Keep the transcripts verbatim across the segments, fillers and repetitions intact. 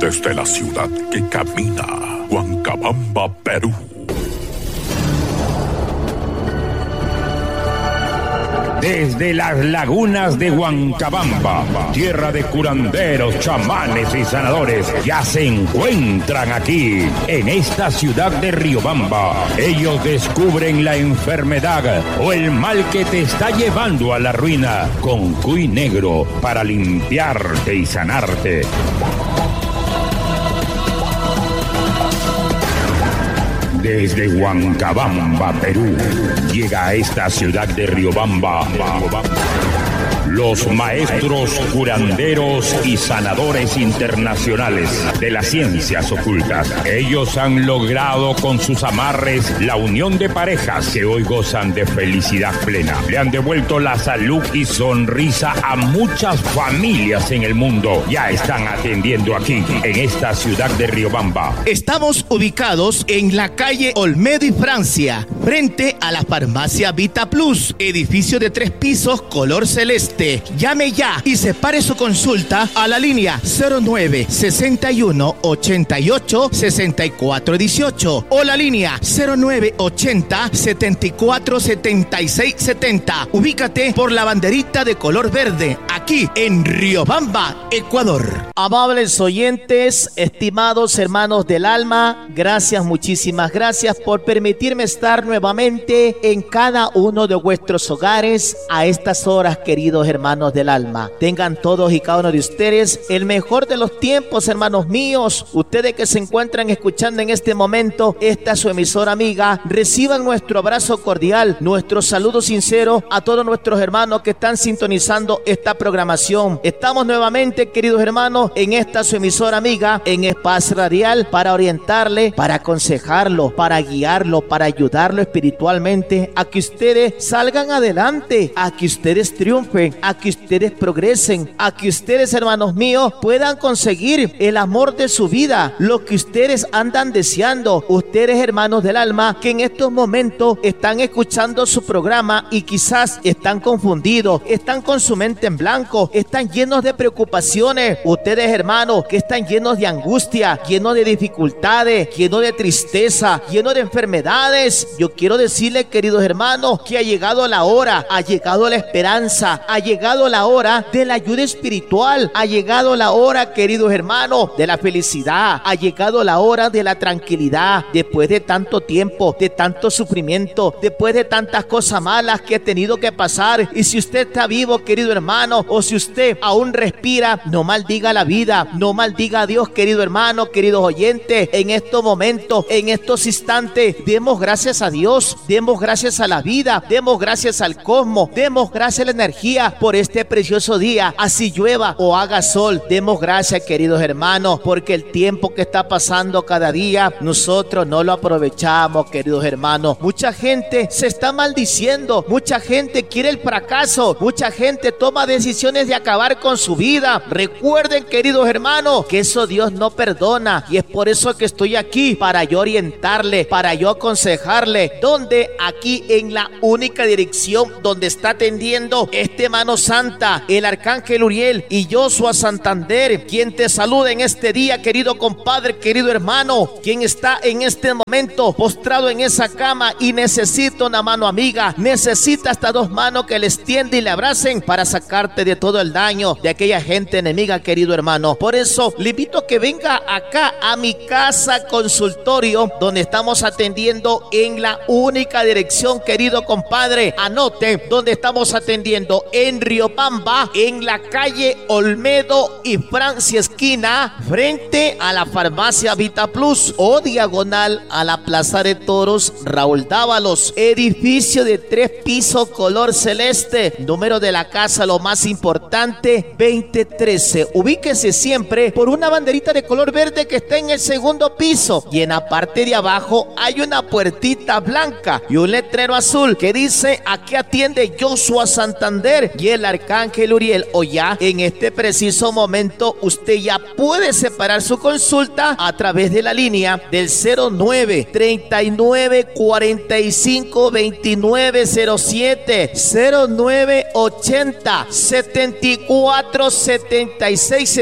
desde la ciudad que camina, Huancabamba, Perú. Desde las lagunas de Huancabamba, tierra de curanderos, chamanes y sanadores, ya se encuentran aquí, en esta ciudad de Riobamba. Ellos descubren la enfermedad o el mal que te está llevando a la ruina, con cuy negro para limpiarte y sanarte. Desde Huancabamba, Perú, llega a esta ciudad de Riobamba los maestros curanderos y sanadores internacionales de las ciencias ocultas. Ellos han logrado con sus amarres la unión de parejas que hoy gozan de felicidad plena. Le han devuelto la salud y sonrisa a muchas familias en el mundo. Ya están atendiendo aquí, en esta ciudad de Riobamba. Estamos ubicados en la calle Olmedo y Francia, frente a la farmacia Vita Plus, edificio de tres pisos color celeste. Llame ya y separe su consulta a la línea cero nueve sesenta y uno ochenta y ocho sesenta y cuatro dieciocho o la línea cero nueve ochenta setenta y cuatro setenta y seis setenta. Ubícate por la banderita de color verde, aquí en Riobamba, Ecuador. Amables oyentes, estimados hermanos del alma, gracias, muchísimas gracias por permitirme estar nuevamente en cada uno de vuestros hogares a estas horas, queridos hermanos del alma. Tengan todos y cada uno de ustedes el mejor de los tiempos, hermanos míos. Ustedes que se encuentran escuchando en este momento esta su emisora amiga, reciban nuestro abrazo cordial, nuestro saludo sincero a todos nuestros hermanos que están sintonizando esta programación. Estamos nuevamente, queridos hermanos, en esta su emisora amiga, en Espacio Radial, para orientarle, para aconsejarlo, para guiarlo, para ayudarlo espiritualmente a que ustedes salgan adelante, a que ustedes triunfen, a que ustedes progresen, a que ustedes, hermanos míos, puedan conseguir el amor de su vida, lo que ustedes andan deseando. Ustedes, hermanos del alma, que en estos momentos están escuchando su programa y quizás están confundidos, están con su mente en blanco, están llenos de preocupaciones. Ustedes, hermanos, que están llenos de angustia, llenos de dificultades, llenos de tristeza, llenos de enfermedades. Yo quiero decirles, queridos hermanos, que ha llegado la hora, ha llegado la esperanza, ha llegado la hora de la ayuda espiritual, ha llegado la hora, queridos hermanos, de la felicidad, ha llegado la hora de la tranquilidad. Después de tanto tiempo, de tanto sufrimiento, después de tantas cosas malas que ha tenido que pasar, y si usted está vivo, querido hermano, o si usted aún respira, no maldiga la vida, no maldiga a Dios, querido hermano, queridos oyentes. En estos momentos, en estos instantes, demos gracias a Dios, demos gracias a la vida, demos gracias al cosmos, demos gracias a la energía por este precioso día, así llueva o haga sol. Demos gracias, queridos hermanos, porque el tiempo que está pasando cada día, nosotros no lo aprovechamos, queridos hermanos. Mucha gente se está maldiciendo, mucha gente quiere el fracaso, mucha gente toma decisiones de acabar con su vida. Recuerden, queridos hermanos, que eso Dios no perdona, y es por eso que estoy aquí, para yo orientarle, para yo aconsejarle, donde aquí en la única dirección donde está atendiendo este mano santa, el arcángel Uriel y Joshua Santander, quien te saluda en este día, querido compadre, querido hermano, quien está en este momento postrado en esa cama y necesita una mano amiga, necesita hasta dos manos que le extiende y le abracen para sacarte de todo el daño de aquella gente enemiga, querido hermano. Por eso le invito a que venga acá a mi casa consultorio, donde estamos atendiendo en la única dirección, querido compadre. Anote, donde estamos atendiendo en Riobamba, en la calle Olmedo y Francia esquina, frente a la farmacia Vita Plus, o diagonal a la Plaza de Toros Raúl Dávalos, edificio de tres pisos color celeste, número de la casa, lo más importante, veinte trece. Ubíquese siempre por una banderita de color verde que está en el segundo piso, y en la parte de abajo hay una puertita blanca y un letrero azul que dice: aquí atiende Joshua Santander y el arcángel Uriel. O ya en este preciso momento usted ya puede separar su consulta a través de la línea del cero nueve treinta y nueve cuarenta y cinco veintinueve cero siete, cero nueve ochenta setenta y cuatro setenta y seis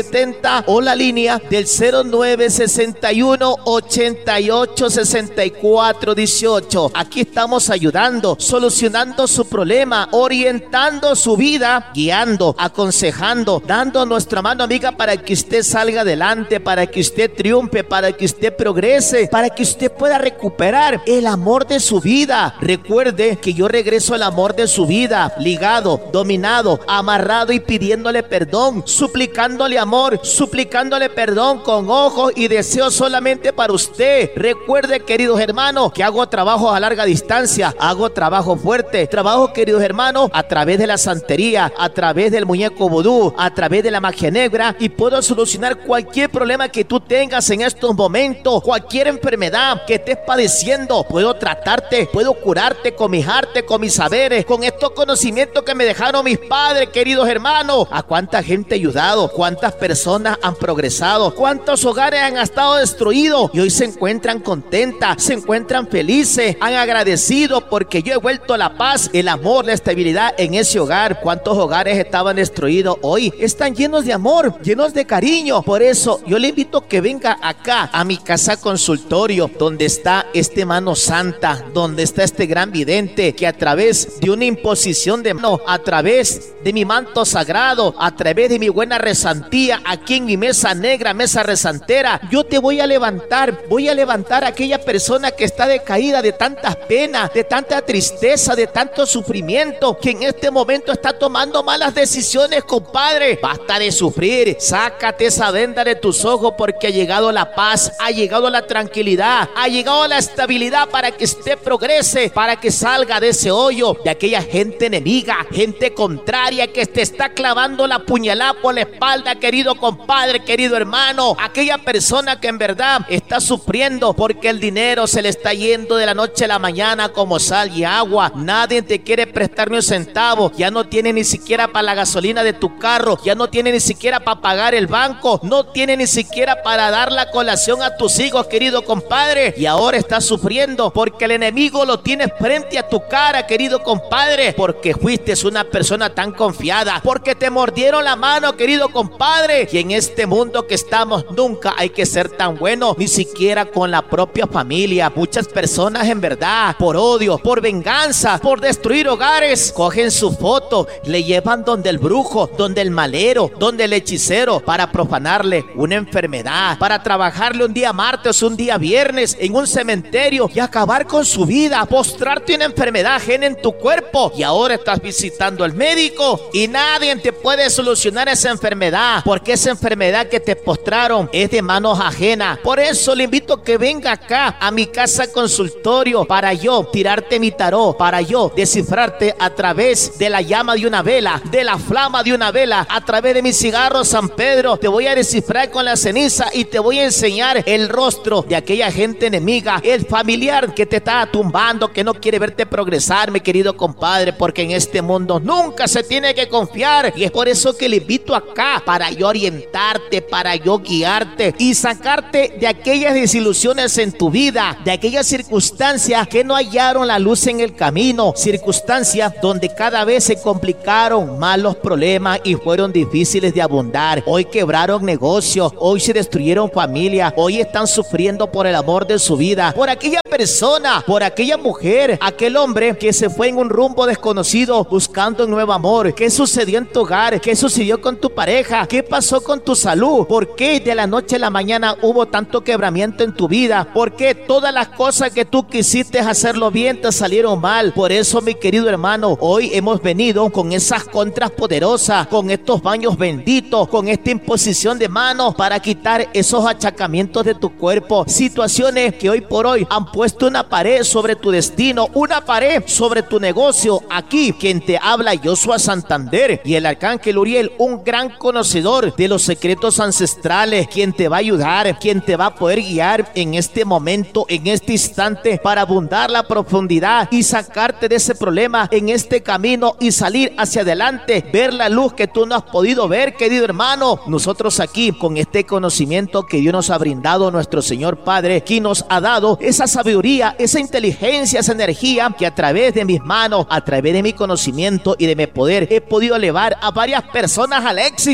setenta o la línea del cero nueve sesenta y uno ochenta y ocho sesenta y cuatro dieciocho. Aquí estamos ayudando, solucionando su problema, orientando su vida, guiando, aconsejando, dando nuestra mano amiga para que usted salga adelante, para que usted triunfe, para que usted progrese, para que usted pueda recuperar el amor de su vida. Recuerde que yo regreso al amor de su vida, ligado, dominado, amarrado y pidiéndole perdón, suplicándole amor, suplicándole perdón con ojos y deseos solamente para usted. Recuerde, queridos hermanos, que hago trabajo a larga distancia, hago trabajo fuerte, trabajo, queridos hermanos, a través de la santería, a través del muñeco vudú, a través de la magia negra, y puedo solucionar cualquier problema que tú tengas en estos momentos, cualquier enfermedad que estés padeciendo. Puedo tratarte, puedo curarte, comijarte con mis saberes, con estos conocimientos que me dejaron mis padres, queridos hermanos. A cuánta gente he ayudado, cuántas personas han progresado, cuántos hogares han estado destruidos y hoy se encuentran contentas, se encuentran felices, han agradecido porque yo he vuelto la paz, el amor, la estabilidad en ese hogar. Cuántos hogares estaban destruidos hoy están llenos de amor, llenos de cariño. Por eso yo le invito a que venga acá a mi casa consultorio, donde está este mano santa, donde está este gran vidente, que a través de una imposición de mano, a través de mi manto sagrado, a través de mi buena rezantía, aquí en mi mesa negra, mesa rezantera, yo te voy a levantar, voy a levantar a aquella persona que está decaída de tantas penas, de tanta tristeza, de tanto sufrimiento, que en este momento está tomando malas decisiones, compadre. Basta de sufrir, sácate esa venda de tus ojos, porque ha llegado la paz, ha llegado la tranquilidad, ha llegado la estabilidad para que usted progrese, para que salga de ese hoyo, de aquella gente enemiga, gente contraria que te está clavando la puñalada por la espalda, querido compadre, querido hermano. Aquella persona que en verdad está sufriendo porque el dinero se le está yendo de la noche a la mañana como sal y agua. Nadie te quiere prestar ni un centavo, ya no tiene ni siquiera para la gasolina de tu carro, ya no tiene ni siquiera para pagar el banco, no tiene ni siquiera para dar la colación a tus hijos, querido compadre, y ahora estás sufriendo porque el enemigo lo tiene frente a tu cara, querido compadre, porque fuiste una persona tan confiada, porque te mordieron la mano, querido compadre. Y en este mundo que estamos nunca hay que ser tan bueno, ni siquiera con la propia familia. Muchas personas en verdad, por odio, por venganza, por destruir hogares, cogen su foto, le llevan donde el brujo, donde el malero, donde el hechicero, para profanarle una enfermedad, para trabajarle un día martes, un día viernes en un cementerio y acabar con su vida, postrarte una enfermedad ajena en tu cuerpo. Y ahora estás visitando al médico y nadie te puede solucionar esa enfermedad, porque esa enfermedad que te postraron es de manos ajenas. Por eso le invito a que venga acá a mi casa consultorio, para yo tirarte mi tarot, para yo descifrarte a través de la llama de una vela, de la flama de una vela, a través de mi cigarro San Pedro. Te voy a descifrar con la ceniza y te voy a enseñar el rostro de aquella gente enemiga, el familiar que te está tumbando, que no quiere verte progresar, mi querido compadre, porque en este mundo nunca se tiene que confiar. Y es por eso que le invito acá, para yo orientarte, para yo guiarte y sacarte de aquellas desilusiones en tu vida, de aquellas circunstancias que no hallaron la luz en el camino, circunstancias donde cada vez se complicaron más los problemas y fueron difíciles de abundar. Hoy quebraron negocios, hoy se destruyeron familias, hoy están sufriendo por el amor de su vida, por aquella persona, por aquella mujer, aquel hombre que se fue en un rumbo desconocido buscando un nuevo amor. ¿Qué sucedió en tu hogar? ¿Qué sucedió con tu pareja? ¿Qué pasó con tu salud? ¿Por qué de la noche a la mañana hubo tanto quebramiento en tu vida? ¿Por qué todas las cosas que tú quisiste hacerlo bien te salieron mal? Por eso, mi querido hermano, hoy hemos venido con esas contras poderosas, con estos baños benditos, con esta imposición de manos para quitar esos achacamientos de tu cuerpo, situaciones que hoy por hoy han puesto una pared sobre tu destino, una pared sobre tu negocio. Aquí quien te habla, Joshua Santander, y el arcángel Uriel, un gran conocedor de los secretos ancestrales, quien te va a ayudar, quien te va a poder guiar en este momento, en este instante, para abundar la profundidad y sacarte de ese problema en este camino y salir hacia adelante, ver la luz que tú no has podido ver, querido hermano. Nosotros aquí, con este conocimiento que Dios nos ha brindado, nuestro Señor Padre, quien nos ha dado esa sabiduría, esa inteligencia, esa energía, que a través de mis manos, a través de mi conocimiento y de mi poder, he podido elevar a varias personas al éxito, a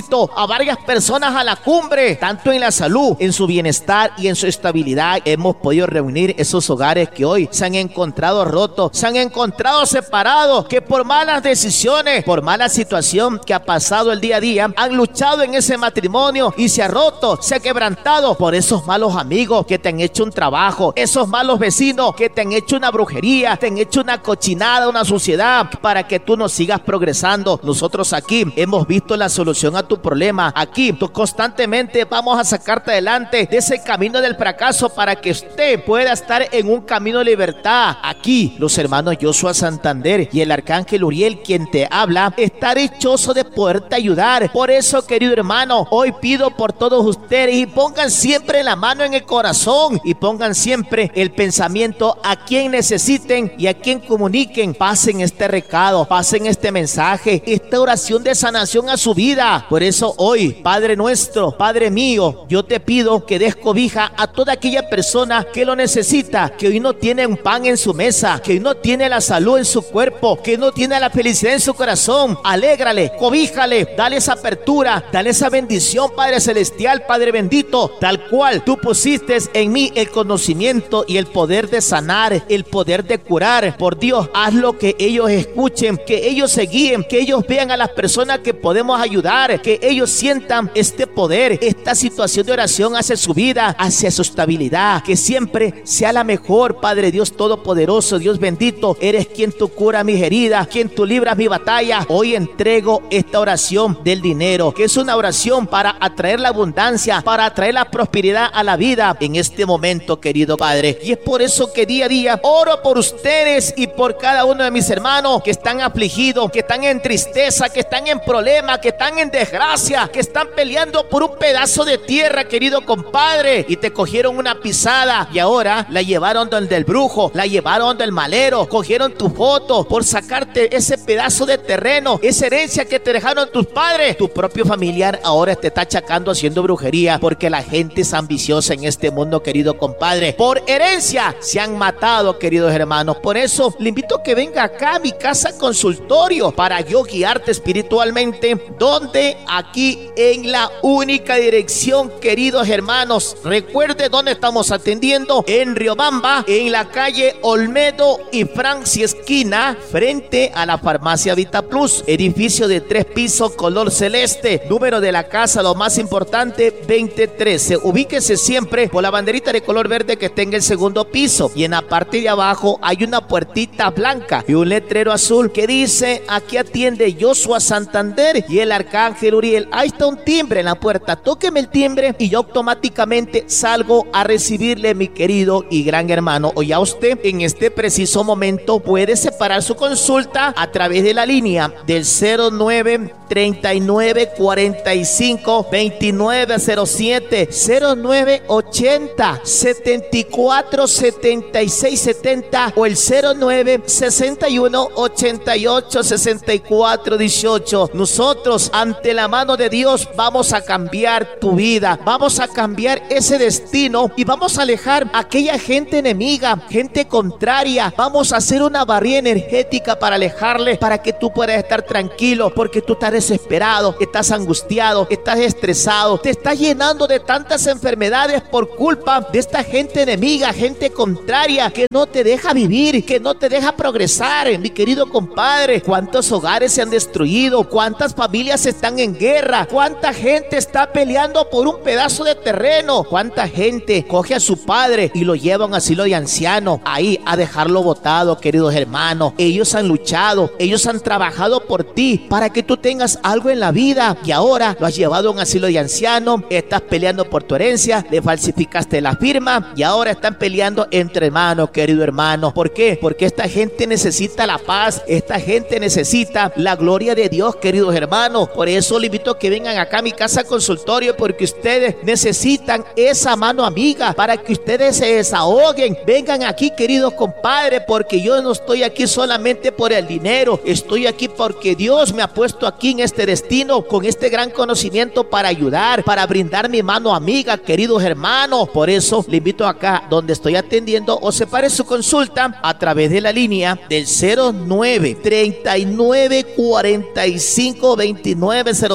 varias personas a la cumbre, tanto en la salud, en su bienestar y en su estabilidad. Hemos podido reunir esos hogares que hoy se han encontrado rotos, se han encontrado separados, que por malas decisiones, por mala situación que ha pasado el día a día, han luchado en ese matrimonio y se ha roto, se ha quebrantado por esos malos amigos que te han hecho un trabajo, esos malos vecinos que te han hecho una brujería, te han hecho una cochinada, una suciedad, para que tú no sigas progresando. Nosotros aquí hemos visto la solución a tu problema. Aquí tú constantemente vamos a sacarte adelante de ese camino del fracaso para que usted pueda estar en un camino de libertad. Aquí los hermanos Joshua Santander y el arcángel Uriel, quien te habla, está dichoso de poderte ayudar. Por eso, querido hermano, hoy pido por todos ustedes y pongan siempre la mano en el corazón y pongan siempre el pensamiento a quien necesiten y a quien comuniquen. Pasen este recado, pasen este mensaje, esta oración de sanación a su vida. Por eso hoy, Padre nuestro, Padre mío, yo te pido que des cobija a toda aquella persona que lo necesita, que hoy no tiene un pan en su mesa, que hoy no tiene la salud en su cuerpo, que no tiene la felicidad en su corazón. Alégrale, cobíjale, dale esa apertura, dale esa bendición, Padre celestial, Padre bendito, tal cual tú pusiste en mí el conocimiento y el poder de sanar, el poder de curar. Por Dios, haz lo que ellos escuchen, que ellos se guíen, que ellos vean a las personas que podemos ayudar, que ellos sientan este poder, esta situación de oración hacia su vida, hacia su estabilidad, que siempre sea la mejor. Padre Dios todopoderoso, Dios bendito, eres quien tú cura mis heridas, quien tú libras mi batalla. Hoy entrego esta oración del dinero, que es una oración para atraer la abundancia, para atraer la prosperidad a la vida en este momento, querido Padre. Y es por eso que día a día oro por ustedes y por cada uno de mis hermanos que están afligidos, que están en tristeza, que están en problemas, que están en desgracia, que están peleando por un pedazo de tierra, querido compadre, y te cogieron una pisada y ahora la llevaron donde el brujo, la llevaron donde el malero, cogieron tu foto por sacarte ese pedazo de terreno, esa herencia que te dejaron tus padres. Tu propio familiar ahora te está achacando haciendo brujería, porque la gente es ambiciosa en este mundo, querido compadre. Por herencia se han matado, queridos hermanos. Por eso le invito a que venga acá a mi casa consultorio para yo guiarte espiritualmente, donde aquí en la única dirección, queridos hermanos. Recuerde dónde estamos atendiendo: en Riobamba, en la calle Olmedo y Francia esquina, frente a la farmacia Vita Plus, edificio de tres pisos color celeste, número de la casa, lo más importante, veinte trece. Ubíquese siempre por la banderita de color verde que está en el segundo piso, y en la parte de abajo hay una puertita blanca y un letrero azul que dice: aquí atiende Joshua Santander y el arcángel Uriel. Ahí está un timbre en la puerta, tóqueme el timbre y yo automáticamente salgo a recibirle, mi querido y gran hermano. O ya usted en este preciso momento puede separar su consulta a través de la línea del cero nueve treinta y nueve cuarenta y cinco veintinueve cero siete, cero nueve ochenta setenta y cuatro setenta y seis setenta o el cero nueve sesenta y uno ochenta y ocho sesenta y cuatro dieciocho. Nosotros, ante la mano de Dios, vamos a cambiar tu vida, vamos a cambiar ese destino y vamos a alejar a aquella gente enemiga, gente contraria. Vamos a hacer una barrera energética para alejarle, para que tú puedas estar tranquilo, porque tú estás desesperado, estás angustiado, estás estresado, te estás llenando de tantas enfermedades por culpa de esta gente enemiga, gente contraria, que no te deja vivir, que no te deja progresar. Mi querido compadre, cuántos hogares se han destruido, cuántas familias están en guerra, cuánta gente está peleando por un pedazo de terreno, cuánta gente coge a su padre y lo lleva a un asilo de ancianos, ahí a dejarlo botado, queridos hermanos. Ellos han luchado, ellos han trabajado por ti para que tú tengas algo en la vida, y ahora lo has llevado a un asilo de ancianos. Estás peleando por tu herencia, le falsificaste la firma y ahora están peleando entre hermanos, querido hermano. ¿Por qué? Porque esta gente necesita la paz, esta gente necesita la gloria de Dios, queridos hermanos. Por eso le invito a que vengan acá a mi casa consultorio, porque ustedes necesitan esa mano amiga para que ustedes se desahoguen. Vengan aquí, queridos compadres, porque yo no estoy aquí solamente por el dinero, estoy aquí porque Dios me ha puesto aquí en este destino con este gran conocimiento para ayudar, para brindar mi mano amiga, queridos hermanos. Por eso le invito acá donde estoy atendiendo, o separe su consulta a través de la línea del cero nueve treinta y nueve cuarenta y cinco veintinueve cero siete,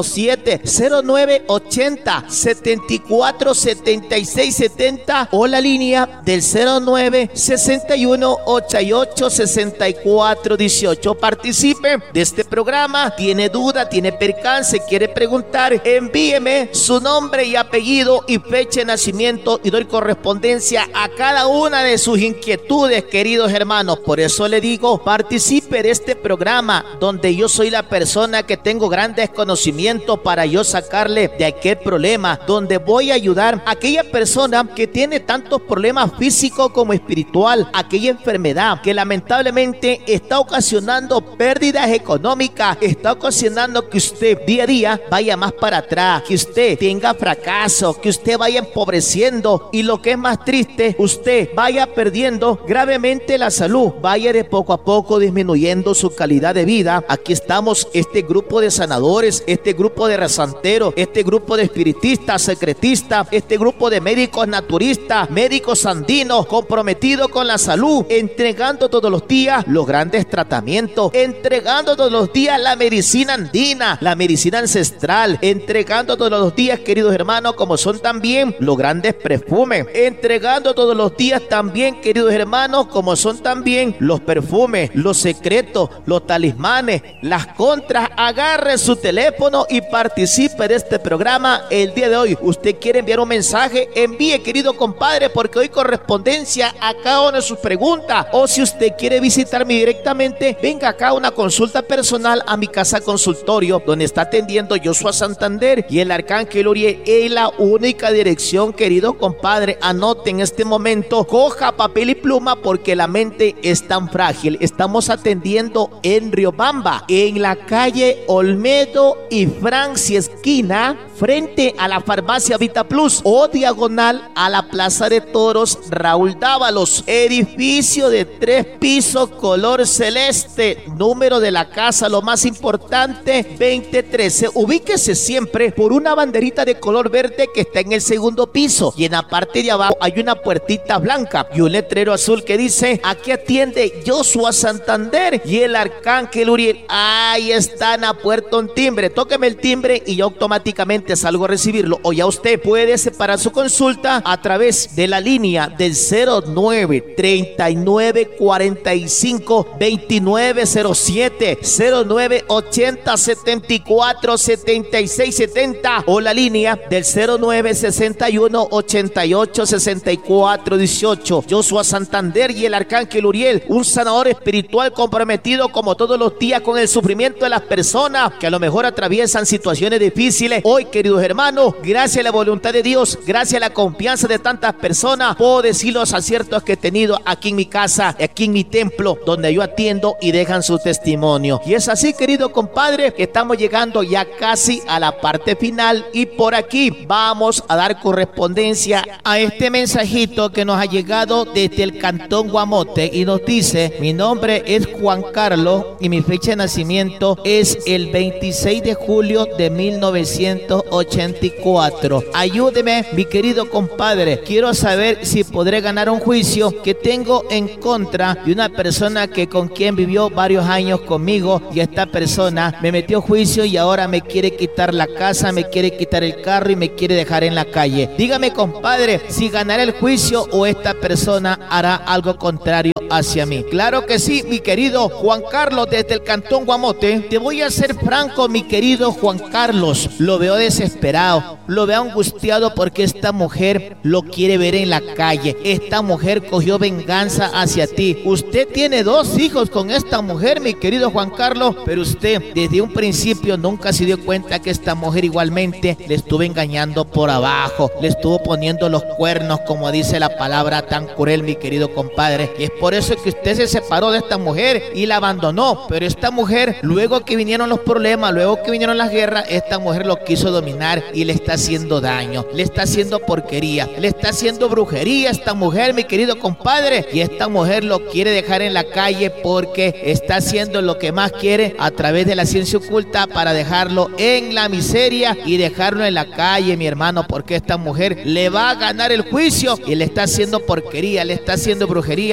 nuevamente cero nueve ochenta, setenta y cuatro, setenta y seis setenta o la línea del cero nueve sesenta y uno, ochenta y ocho, sesenta y cuatro dieciocho. Participe de este programa. Tiene duda, tiene percance, quiere preguntar, envíeme su nombre y apellido y fecha de nacimiento y doy correspondencia a cada una de sus inquietudes, queridos hermanos. Por eso le digo, participe de este programa donde yo soy la persona que tengo grandes conocimientos para yo sacarle de aquel problema, donde voy a ayudar a aquella persona que tiene tantos problemas físicos como espiritual, aquella enfermedad que lamentablemente está ocasionando pérdidas económicas, está ocasionando que usted día a día vaya más para atrás, que usted tenga fracaso, que usted vaya empobreciendo y lo que es más triste, usted vaya perdiendo gravemente la salud, vaya de poco a poco disminuyendo su calidad de vida. Aquí estamos, este grupo de sanadores, este grupo de rezanteros, este grupo de espiritistas, secretistas, este grupo de médicos naturistas, médicos andinos comprometidos con la salud, entregando todos los días los grandes tratamientos, entregando todos los días la medicina andina, la medicina ancestral, entregando todos los días, queridos hermanos, como son también los grandes perfumes, entregando todos los días también, queridos hermanos, como son también los perfumes, los secretos, los talismanes, las contras. Agarre su teléfono y participe de este programa el día de hoy. Usted quiere enviar un mensaje, envíe, querido compadre, porque hoy correspondencia a cada una de sus preguntas. O si usted quiere visitarme directamente, venga acá a una consulta personal a mi casa consultorio, donde está atendiendo Joshua Santander y el Arcángel Uriel. Es la única dirección, querido compadre. Anote en este momento, coja papel y pluma, porque la mente es tan frágil. Estamos atendiendo en Riobamba, en la calle Olmedo y Francia, esquina frente a la farmacia Vita Plus, o diagonal a la Plaza de Toros Raúl Dávalos. Edificio de tres pisos, color celeste. Número de la casa, lo más importante, veinte trece. Ubíquese siempre por una banderita de color verde que está en el segundo piso, y en la parte de abajo hay una puertita blanca y un letrero azul que dice: aquí atiende Joshua Santander y el Arcángel Uriel. Ahí están, a puerto un timbre. Tóqueme el timbre y yo automáticamente salgo a recibirlo. O ya usted puede separar su consulta a través de la línea del cero nueve, treinta y nueve, cuarenta y cinco, veintinueve cero siete, cero nueve ochenta, setenta y cuatro, setenta y seis setenta o la línea del cero nueve sesenta y uno, ochenta y ocho, sesenta y cuatro dieciocho. Joshua Santander y el Arcángel Uriel, un sanador espiritual comprometido como todos los días con el sufrimiento de las personas que a lo mejor atraviesan situaciones difíciles. Hoy, queridos hermanos, gracias a la voluntad de Dios, gracias a la confianza de tantas personas, puedo decir los aciertos que he tenido aquí en mi casa, aquí en mi templo, donde yo atiendo y dejan su testimonio. Y es así, querido compadre, que estamos llegando ya casi a la parte final, y por aquí vamos a dar correspondencia a este mensajito que nos ha llegado desde el Cantón Guamote, y nos dice: mi nombre es Juan Carlos y mi fecha de nacimiento es el veintiséis de julio de mil novecientos ochenta y cuatro. Ayúdeme, mi querido compadre, quiero saber si podré ganar un juicio que tengo en contra de una persona que con quien vivió varios años conmigo, y esta persona me metió juicio y ahora me quiere quitar la casa, me quiere quitar el carro y me quiere dejar en la calle. Dígame, compadre, si ganaré el juicio o esta persona hará algo contrario hacia mí. Claro que sí, mi querido Juan Carlos, desde el Cantón Guamote. Te voy a ser franco, mi querido Juan Carlos, lo veo desesperado, lo veo angustiado porque esta mujer lo quiere ver en la calle. Esta mujer cogió venganza hacia ti. Usted tiene dos hijos con esta mujer, mi querido Juan Carlos, pero usted desde un principio nunca se dio cuenta que esta mujer igualmente le estuvo engañando por abajo, le estuvo poniendo los cuernos, como dice la palabra tan cruel, mi querido compadre. Y es por eso que usted se separó de esta mujer y la abandonó. Pero esta mujer, luego que vinieron los problemas, luego que vinieron las guerras, esta mujer lo quiso dominar y le está haciendo daño, le está haciendo porquería, le está haciendo brujería a esta mujer, mi querido compadre. Y esta mujer lo quiere dejar en la calle porque está haciendo lo que más quiere a través de la ciencia oculta, para dejarlo en la miseria y dejarlo en la calle, mi hermano, porque esta mujer le va a ganar el juicio y le está haciendo porquería, le está haciendo brujería, y esta mujer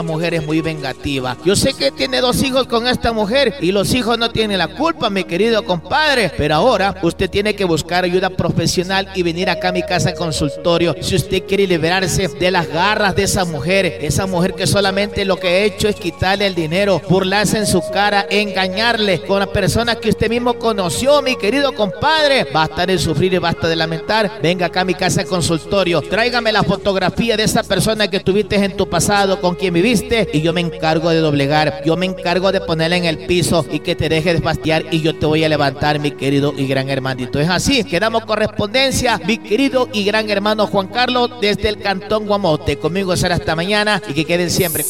mujer es muy vengativa. Yo sé que tiene dos hijos con esta mujer y los hijos no tienen la culpa, mi querido compadre, pero ahora usted tiene que buscar ayuda profesional y venir acá a mi casa consultorio si usted quiere liberarse de las garras de esa mujer, esa mujer que solamente lo que ha hecho es quitarle el dinero, burlarse en su cara, engañarle con la persona que usted mismo conoció, mi querido compadre. Basta de sufrir y basta de lamentar. Venga acá a mi casa consultorio, tráigame la fotografía de esa persona que tuviste en tu pasado, con quien viviste, y yo me encargo de doblegar, yo me encargo de ponerla en el piso y que te deje de fastidiar, y yo te voy a levantar, mi querido y gran hermanito. Es así que damos correspondencia, mi querido y gran hermano Juan Carlos, desde el Cantón Guamote. Conmigo será hasta mañana y que queden siempre